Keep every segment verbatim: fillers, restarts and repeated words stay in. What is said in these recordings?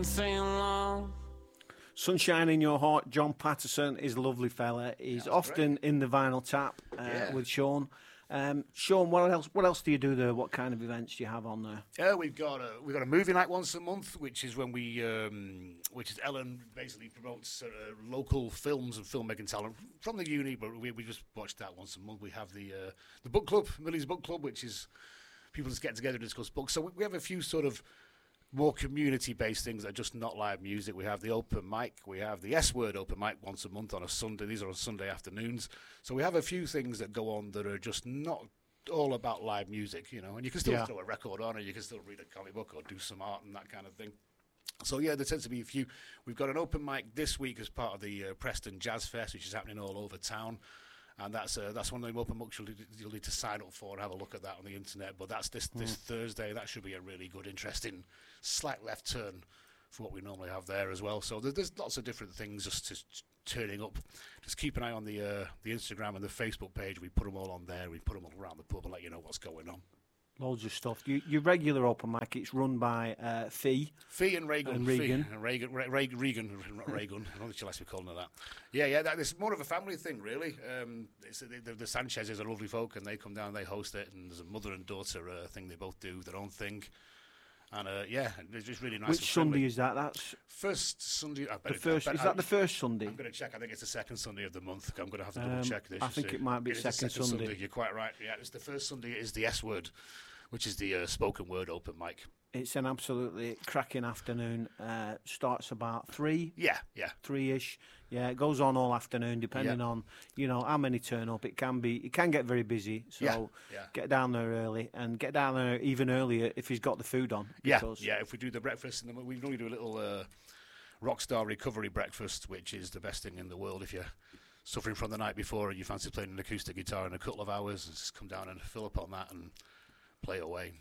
Sunshine in Your Heart. John Patterson is a lovely fella. He's often great. in the Vinyl Tap uh, yeah. with Sean. Um, Sean, what else? What else do you do there? What kind of events do you have on there? Yeah, we've got a we've got a movie night once a month, which is when we, um, which is Ellen basically promotes uh, local films and filmmaking talent from the uni. But we we just watch that once a month. We have the uh, the book club, Millie's Book Club, which is people just get together to discuss books. So we, we have a few sort of more community-based things that are just not live music. We have the open mic. We have the S-Word open mic once a month on a Sunday. These are on Sunday afternoons. So we have a few things that go on that are just not all about live music, you know. And you can still yeah. throw a record on, and you can still read a comic book or do some art and that kind of thing. So, yeah, there tends to be a few. We've got an open mic this week as part of the uh, Preston Jazz Fest, which is happening all over town. And that's uh, that's one of the open mics you'll, you'll need to sign up for and have a look at that on the internet. But that's this, this mm. Thursday. That should be a really good, interesting, slight left turn for what we normally have there as well. So there, there's lots of different things just, just turning up. Just keep an eye on the uh, the Instagram and the Facebook page. We put them all on there. We put them all around the pub and let you know what's going on. Loads of stuff. You, your regular open mic, it's run by uh, Fee. Fee and Reagan. And Regan. Fee and Reagan, Re- Re- Regan, not Reagan. I don't think she'll actually be calling her that. Yeah, yeah, that, it's more of a family thing, really. Um, it's, the, the Sanchez's are lovely folk, and they come down, they host it, and there's a mother and daughter uh, thing. They both do their own thing. And, uh, yeah, it's just really nice. Which Sunday is that? That's First Sunday. I the first, I, is that the first Sunday? I'm going to check. I think it's the second Sunday of the month. I'm going to have to double um, check this. I think see. it might be it second, second Sunday. Sunday. You're quite right. Yeah, it's the first Sunday is the S-Word, which is the uh, spoken word open mic. It's an absolutely cracking afternoon. Uh, starts about three. Yeah, yeah. Three-ish. Yeah, it goes on all afternoon, depending yeah. on, you know, how many turn up. It can be, it can get very busy. So yeah, yeah. get down there early, and get down there even earlier if he's got the food on. Yeah, yeah. If we do the breakfast, and we normally do a little uh, Rockstar recovery breakfast, which is the best thing in the world if you're suffering from the night before and you fancy playing an acoustic guitar in a couple of hours. Just come down and fill up on that and play away.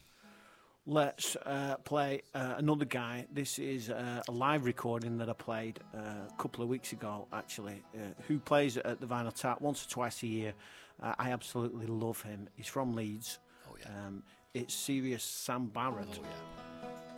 Let's uh, play uh, another guy. This is uh, a live recording that I played uh, a couple of weeks ago, actually, uh, who plays at the Vinyl Tap once or twice a year. Uh, I absolutely love him. He's from Leeds. Oh, yeah. Um, it's Serious Sam Barrett. Oh, yeah.